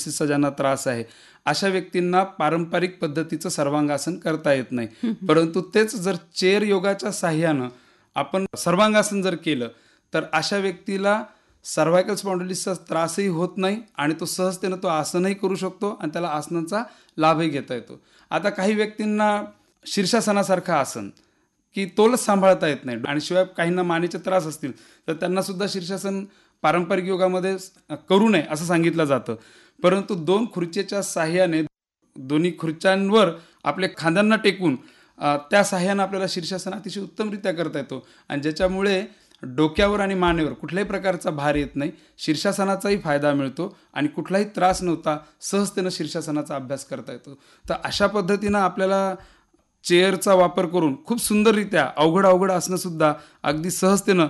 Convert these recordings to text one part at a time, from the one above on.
स्पॉन्डिलोसिसचा ज्यांना त्रास आहे अशा व्यक्तींना पारंपरिक पद्धतीचं सर्वांगासन करता येत नाही. परंतु तेच जर चेअर योगाच्या साह्यानं आपण सर्वांगासन जर केलं तर अशा व्यक्तीला सर्व्हायकल स्पॉन्डिलोसिसचा त्रासही होत नाही आणि तो सहजतेनं तो आसनही करू शकतो आणि त्याला आसनांचा लाभही घेता येतो. आता काही व्यक्तींना शीर्षासनासारखं आसन की तोलच सांभाळता येत नाही आणि शिवाय काहींना मानेचे त्रास असतील तर त्यांना सुद्धा शीर्षासन पारंपरिक योगामध्ये करू नये असं सांगितलं जातं. परंतु 2 खुर्चीच्या साह्याने दोन्ही खुर्च्यांवर आपले खांद्यांना टेकून त्या साह्यानं आपल्याला शीर्षासन अतिशय उत्तमरित्या करता येतो आणि ज्याच्यामुळे डोक्यावर आणि मानेवर कुठल्याही प्रकारचा भार येत नाही. शीर्षासनाचाही फायदा मिळतो आणि कुठलाही त्रास नव्हता सहजतेनं शीर्षासनाचा अभ्यास करता येतो. तर अशा पद्धतीनं आपल्याला चेअरचा वापर करून खूप सुंदररित्या अवघड आसनंसुद्धा अगदी सहजतेनं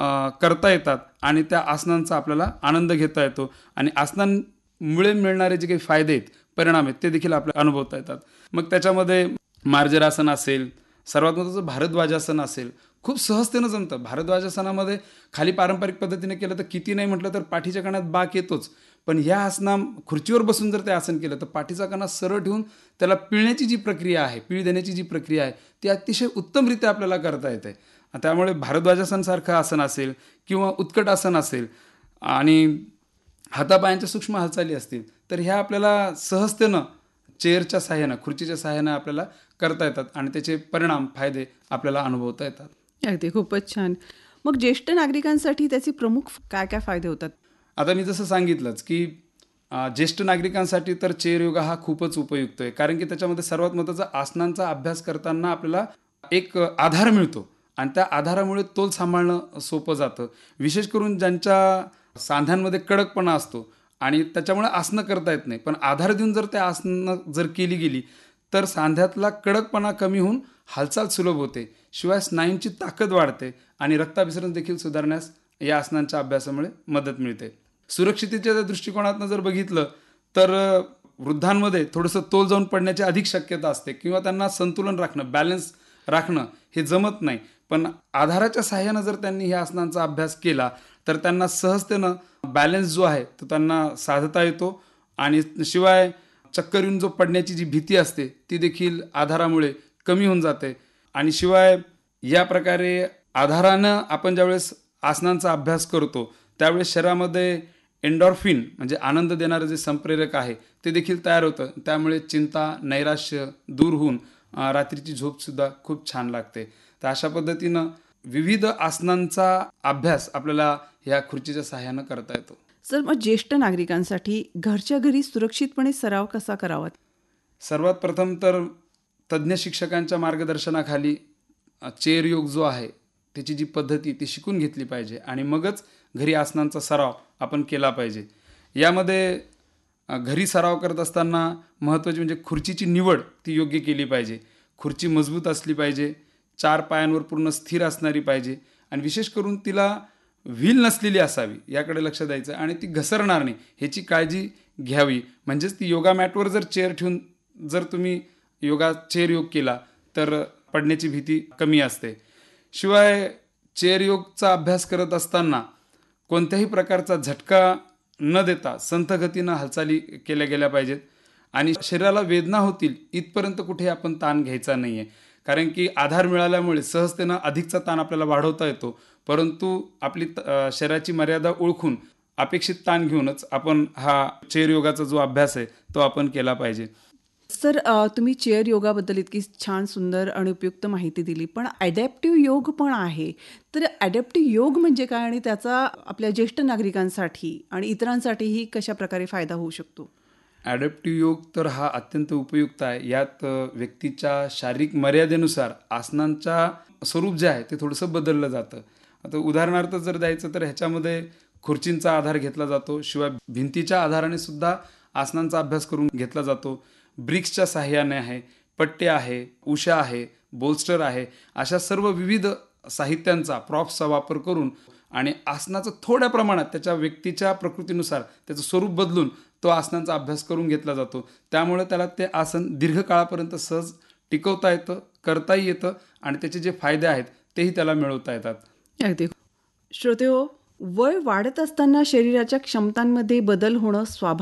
करता येतात आणि त्या आसनांचा आपल्याला आनंद घेता येतो आणि आसनांमुळे मिळणारे जे काही फायदे आहेत, परिणाम आहेत ते देखील आपल्याला अनुभवता येतात. मग त्याच्यामध्ये मार्जरासन असेल, सर्वात महत्त्वाचं भारद्वाजासन असेल, खूप सहजतेनं जमतं. भारद्वाजासनामध्ये खाली पारंपरिक पद्धतीने केलं तर किती नाही म्हटलं तर पाठीच्या कण्यात बाक येतोच. पण ह्या आसना खुर्चीवर बसून जर ते आसन केलं तर पाठीचा कणा सरळ ठेवून त्याला पिळण्याची जी प्रक्रिया आहे, पीळ देण्याची जी प्रक्रिया आहे ती अतिशय उत्तमरित्या आपल्याला करता येते. त्यामुळे भारद्वाजासनसारखं आसन असेल किंवा उत्कट आसन असेल आणि हातापायांच्या सूक्ष्म हालचाली असतील तर ह्या आपल्याला सहजतेनं चेअरच्या साह्यानं, खुर्चीच्या साह्यानं आपल्याला करता येतात आणि त्याचे परिणाम, फायदे आपल्याला अनुभवता येतात. अगदी खूपच छान. मग ज्येष्ठ नागरिकांसाठी त्याचे प्रमुख काय काय फायदे होतात? आता मी जसं सांगितलंच की ज्येष्ठ नागरिकांसाठी तर चेअर योगा हा खूपच उपयुक्त आहे. कारण की त्याच्यामध्ये सर्वात महत्त्वाचा आसनांचा अभ्यास करताना आपल्याला एक आधार मिळतो आणि त्या आधारामुळे तोल सांभाळणं सोपं जातं. विशेष करून ज्यांच्या सांध्यांमध्ये कडकपणा असतो आणि त्याच्यामुळे आसनं करता येत नाही, पण आधार देऊन जर त्या आसनं जर केली गेली तर सांध्यातला कडकपणा कमी होऊन हालचाल सुलभ होते. शिवाय स्नायूंची ताकद वाढते आणि रक्ताभिसरण देखील सुधारण्यास या आसनांच्या अभ्यासामुळे मदत मिळते. सुरक्षिततेच्या दृष्टिकोनातून जर बघितलं तर वृद्धांमध्ये थोडंसं तोल जाऊन पडण्याची अधिक शक्यता असते किंवा त्यांना संतुलन राखणं, बॅलन्स राखणं हे जमत नाही. पण आधाराच्या साह्यानं जर त्यांनी ह्या आसनांचा अभ्यास केला तर त्यांना सहजतेनं बॅलन्स जो आहे तो त्यांना साधता येतो आणि शिवाय चक्कर येऊन जो पडण्याची जी भीती असते ती देखील आधारामुळे कमी होऊन जाते. आणि शिवाय या प्रकारे आधारानं आपण ज्यावेळेस आसनांचा अभ्यास करतो त्यावेळेस शरीरामध्ये एंडॉर्फिन म्हणजे आनंद देणारं जे संप्रेरक आहे ते देखील तयार होतं. त्यामुळे चिंता, नैराश्य दूर होऊन रात्रीची झोपसुद्धा खूप छान लागते. तर अशा पद्धतीनं विविध आसनांचा अभ्यास आपल्याला ह्या खुर्चीच्या साह्यानं करता येतो. सर, मग ज्येष्ठ नागरिकांसाठी घरच्या घरी सुरक्षितपणे सराव कसा करावा? सर्वात प्रथम तर तज्ज्ञ शिक्षकांच्या मार्गदर्शनाखाली चेअर योग जो आहे त्याची जी पद्धती ती शिकून घेतली पाहिजे आणि मगच घरी आसनांचा सराव आपण केला पाहिजे. यामध्ये घरी सराव करत असताना महत्त्वाची म्हणजे खुर्चीची निवड ती योग्य केली पाहिजे. खुर्ची मजबूत असली पाहिजे, 4 पायांवर पूर्ण स्थिर असणारी पाहिजे आणि विशेष करून तिला व्हील नसलेली असावी याकडे लक्ष द्यायचं आणि ती घसरणार नाही ह्याची काळजी घ्यावी. म्हणजेच ती योगा मॅटवर जर चेअर ठेवून जर तुम्ही चेअर योग केला तर पडण्याची भीती कमी असते. शिवाय चेअर योगचा अभ्यास करत असताना कोणत्याही प्रकारचा झटका न देता संथ गतीनं हालचाली केल्या गेल्या पाहिजेत आणि शरीराला वेदना होतील इथपर्यंत कुठे आपण ताण घ्यायचा नाही आहे. कारण की आधार मिळाल्यामुळे सहजतेनं अधिकचा ताण आपल्याला वाढवता येतो. परंतु आपली शरीराची मर्यादा ओळखून अपेक्षित ताण घेऊनच आपण हा चेअर योगाचा जो अभ्यास आहे तो आपण केला पाहिजे. सर, तुम्ही चेअर योगाबद्दल इतकी छान, सुंदर आणि उपयुक्त माहिती दिली, पण ॲडॅप्टिव्ह योग पण आहे. तर ॲडॅप्टिव्ह योग म्हणजे काय आणि त्याचा आपल्या ज्येष्ठ नागरिकांसाठी आणि इतरांसाठीही कशा प्रकारे फायदा होऊ शकतो? ॲडॅप्टिव्ह योग तर हा अत्यंत उपयुक्त आहे. यात व्यक्तीच्या शारीरिक मर्यादेनुसार आसनांच्या स्वरूप जे आहे ते थोडंसं बदललं जातं. आता उदाहरणार्थ जर द्यायचं तर ह्याच्यामध्ये खुर्चींचा आधार घेतला जातो. शिवाय भिंतीच्या आधाराने सुद्धा आसनांचा अभ्यास करून घेतला जातो. ब्रिक्सच्या साह्याने आहे, पट्टे आहे, उशा आहे, बोल्स्टर आहे, अशा सर्व विविध साहित्यांचा, प्रॉप्सचा वापर करून आणि आसनाचं थोड्या प्रमाणात त्याच्या व्यक्तीच्या प्रकृतीनुसार त्याचं स्वरूप बदलून तो आसनांचा अभ्यास करून घेतला जातो. त्यामुळे त्याला ते आसन दीर्घकाळापर्यंत सहज टिकवता येतं, करताही येतं आणि त्याचे जे फायदे आहेत तेही त्याला मिळवता येतात. अगदी. श्रोतेहो, वय वाढत असताना शरीराच्या क्षमतांमध्ये बदल होणं स्वाभाविक